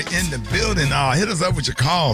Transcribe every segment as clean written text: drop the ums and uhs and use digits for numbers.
in the building. Hit us up with your calls.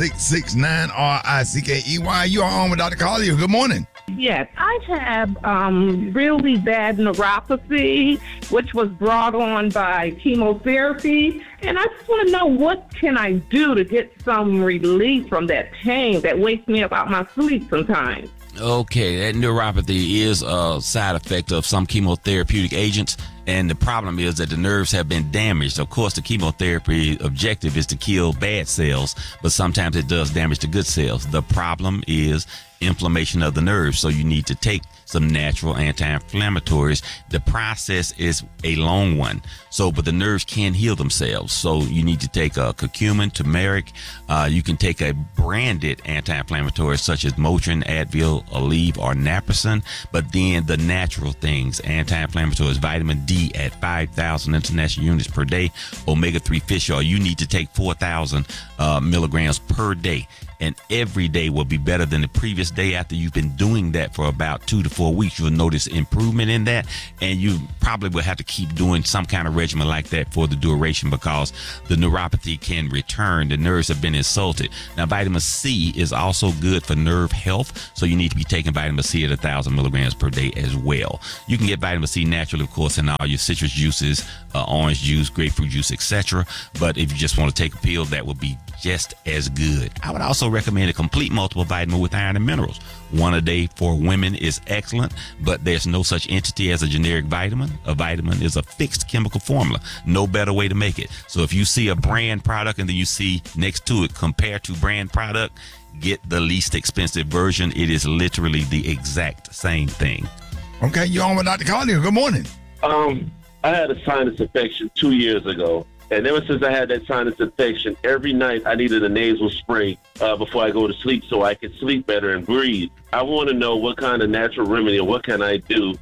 866-9-RICKEY. You are on with Dr. Collier. Good morning. Yes, I have really bad neuropathy, which was brought on by chemotherapy. And I just want to know, what can I do to get some relief from that pain that wakes me up out my sleep sometimes? Okay, that neuropathy is a side effect of some chemotherapeutic agents. And the problem is that the nerves have been damaged. Of course, the chemotherapy objective is to kill bad cells, but sometimes it does damage the good cells. The problem is inflammation of the nerves. So you need to take some natural anti-inflammatories. The process is a long one. But the nerves can heal themselves. So you need to take a curcumin, turmeric. You can take a branded anti-inflammatory such as Motrin, Advil, Aleve, or Naproxen. But then the natural things, anti-inflammatories, vitamin D at 5,000 international units per day, omega-3 fish oil, you need to take 4,000 milligrams per day. And every day will be better than the previous day. After you've been doing that for about 2 to 4 weeks, you'll notice improvement in that. And you probably will have to keep doing some kind of regimen like that for the duration, because the neuropathy can return. The nerves have been insulted. Now, vitamin C is also good for nerve health. So you need to be taking vitamin C at 1,000 milligrams per day as well. You can get vitamin C naturally, of course, in all your citrus juices, orange juice, grapefruit juice, etc. But if you just want to take a pill, that would be just as good. I would also recommend a complete multiple vitamin with iron and minerals. One a day for women is excellent, but there's no such entity as a generic vitamin. A vitamin is a fixed chemical formula. No better way to make it. So if you see a brand product and then you see next to it, compared to brand product, get the least expensive version. It is literally the exact same thing. Okay, you're on with Dr. Collier. Good morning. I had a sinus infection 2 years ago. And ever since I had that sinus infection, every night I needed a nasal spray before I go to sleep so I could sleep better and breathe. I want to know what kind of natural remedy or what can I do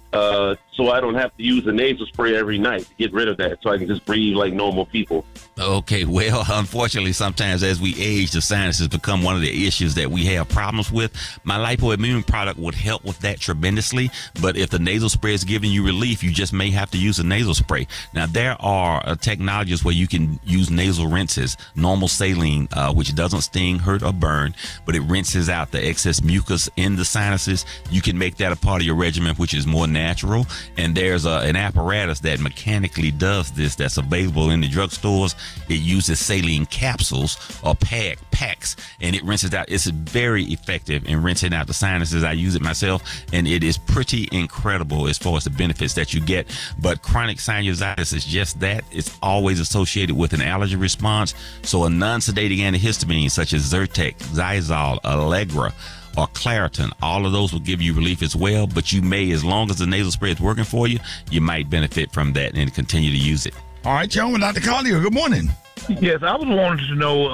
so I don't have to use a nasal spray every night to get rid of that, so I can just breathe like normal people. Okay, well, unfortunately, sometimes as we age, the sinuses become one of the issues that we have problems with. My lipoimmune product would help with that tremendously, but if the nasal spray is giving you relief, you just may have to use a nasal spray. Now, there are technologies where you can use nasal rinses, normal saline, which doesn't sting, hurt, or burn, but it rinses out the excess mucus in the sinuses. You can make that a part of your regimen, which is more natural. And there's an apparatus that mechanically does this that's available in the drugstores. It uses saline capsules or packs, and it rinses out. It's very effective in rinsing out the sinuses. I use it myself, and it is pretty incredible as far as the benefits that you get. But chronic sinusitis is just that. It's always associated with an allergy response. So a non-sedating antihistamine such as Zyrtec, Xyzal, Allegra, or Claritin, all of those will give you relief as well. But you may, as long as the nasal spray is working for you, you might benefit from that and continue to use it. All right, John, with Dr. Collier. Good morning. Yes, I was wanting to know,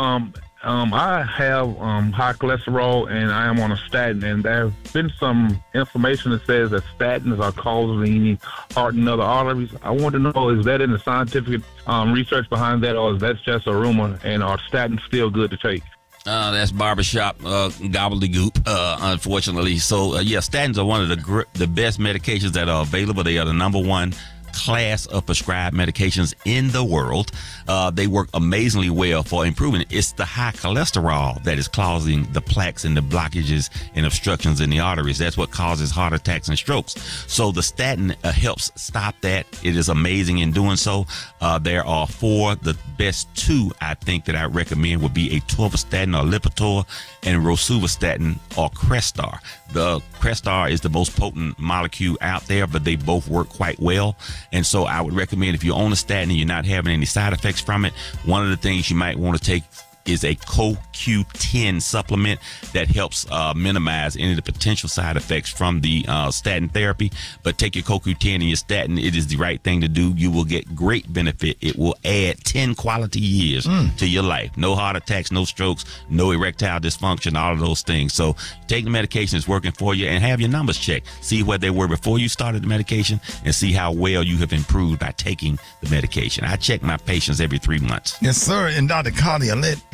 I have high cholesterol and I am on a statin, and there's been some information that says that statins are causing heart and other arteries. I want to know, is that in the scientific research behind that, or is that just a rumor, and are statins still good to take? That's barbershop gobbledygook, unfortunately. So, statins are one of the best medications that are available. They are the number one class of prescribed medications in the world. They work amazingly well for improving it. It's the high cholesterol that is causing the plaques and the blockages and obstructions in the arteries. That's what causes heart attacks and strokes. So the statin helps stop that. It is amazing in doing so. There are four. The best two, I think, that I recommend would be atorvastatin or Lipitor and rosuvastatin or Crestor. The Crestor is the most potent molecule out there, but they both work quite well. And so I would recommend, if you're on a statin and you're not having any side effects from it, one of the things you might want to take is a CoQ10 supplement that helps minimize any of the potential side effects from the statin therapy. But take your CoQ10 and your statin. It is the right thing to do. You will get great benefit. It will add 10 quality years to your life. No heart attacks, no strokes, no erectile dysfunction, all of those things. So take the medication that's working for you and have your numbers checked. See where they were before you started the medication and see how well you have improved by taking the medication. I check my patients every 3 months. Yes, sir. And Dr. Collier, let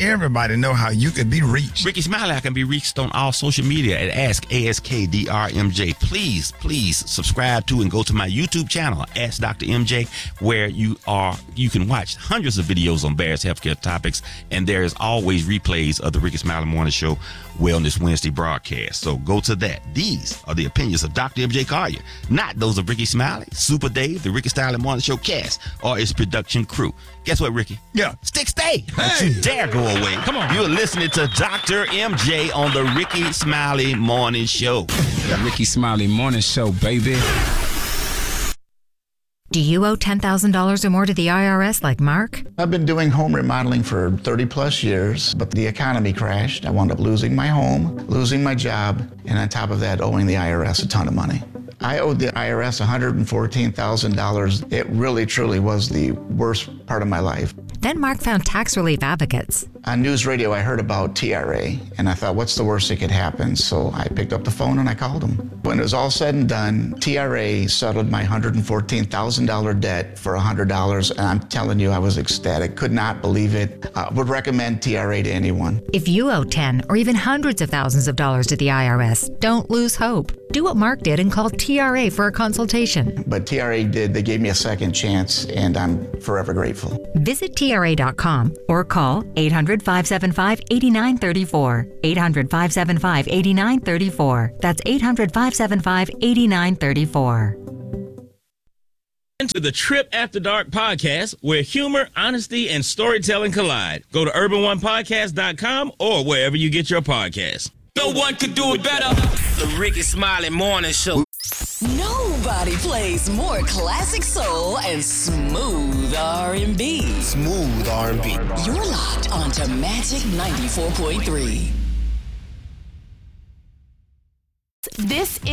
everybody know how you could be reached. Ricky Smiley, I can be reached on all social media at AskDrMJ. Please subscribe to and go to my YouTube channel, Ask Dr. MJ, where you can watch hundreds of videos on various healthcare topics, and there is always replays of the Ricky Smiley Morning Show Wellness Wednesday broadcast. So go to that. These are the opinions of Dr. MJ Collier, not those of Ricky Smiley, Super Dave, the Ricky Smiley Morning Show cast, or its production crew. Guess what, Ricky? Yeah. Stay. Don't you dare go away. Come on. You're listening to Dr. MJ on the Ricky Smiley Morning Show. The Ricky Smiley Morning Show, baby. Do you owe $10,000 or more to the IRS like Mark? I've been doing home remodeling for 30 plus years, but the economy crashed. I wound up losing my home, losing my job, and on top of that, owing the IRS a ton of money. I owed the IRS $114,000. It really, truly was the worst part of my life. Then Mark found tax relief advocates. On news radio, I heard about TRA, and I thought, what's the worst that could happen? So I picked up the phone and I called them. When it was all said and done, TRA settled my $114,000 debt for $100, and I'm telling you, I was ecstatic. Could not believe it. Would recommend TRA to anyone. If you owe 10 or even hundreds of thousands of dollars to the IRS, don't lose hope. Do what Mark did and call TRA for a consultation. But TRA did. They gave me a second chance, and I'm forever grateful. Visit TRA.com or call 800-575-8934. 800-575-8934. That's 800-575-8934. Into the Trip After Dark podcast, where humor, honesty, and storytelling collide. Go to urban1podcast.com or wherever you get your podcasts. No one could do it better. The Ricky Smiley Morning Show. Nobody plays more classic soul and smooth R&B. Smooth R&B. You're locked onto Magic 94.3. This